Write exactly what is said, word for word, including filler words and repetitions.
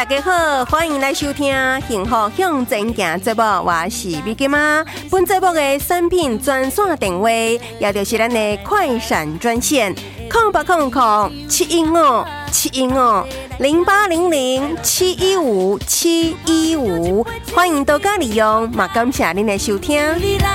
家好，欢迎来收听《幸福向前行》节目，我是美金妈。本节目的产品专线电话，也就是咱的快闪专线，空八空空七一五七一五零八零零七一五七一五，欢迎大家利用，嘛感谢您的收听。